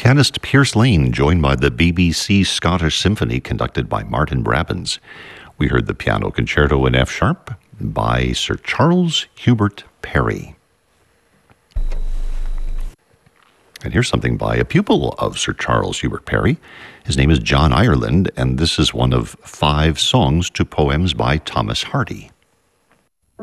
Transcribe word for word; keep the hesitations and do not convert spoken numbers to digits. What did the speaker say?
pianist Pierce Lane, joined by the B B C Scottish Symphony conducted by Martin Brabbins. We heard the Piano Concerto in F sharp by Sir Charles Hubert Parry. And here's something by a pupil of Sir Charles Hubert Parry. His name is John Ireland, and this is one of five songs to poems by Thomas Hardy.